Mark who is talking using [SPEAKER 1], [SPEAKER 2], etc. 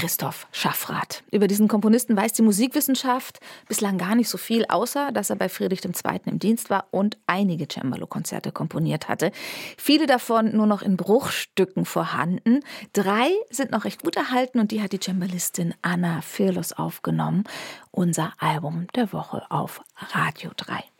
[SPEAKER 1] Christoph Schaffrath. Über diesen Komponisten weiß die Musikwissenschaft bislang gar nicht so viel, außer dass er bei Friedrich II. Im Dienst war und einige Cembalo-Konzerte komponiert hatte. Viele davon nur noch in Bruchstücken vorhanden. 3 sind noch recht gut erhalten und die hat die Cembalistin Anna Firlos aufgenommen. Unser Album der Woche auf Radio 3.